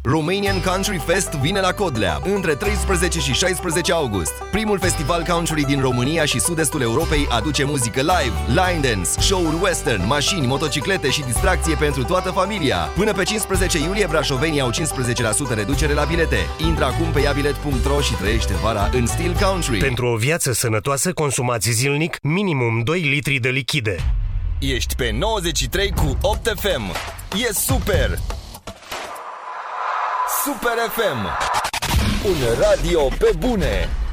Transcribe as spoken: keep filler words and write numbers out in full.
Romanian Country Fest vine la Codlea între treisprezece și șaisprezece august. Primul festival country din România și sud-estul Europei aduce muzică live, line dance, show-uri western, mașini, motociclete și distracție pentru toată familia. Până pe cincisprezece iulie, brașovenii au cincisprezece la sută reducere la bilete. Intră acum pe iabilet punct ro și trăiește vara în stil country. Pentru o viață sănătoasă, consumați zilnic minimum doi litri de lichide. Ești pe nouăzeci și trei cu opt F M. E super! Super F M. Un radio pe bune.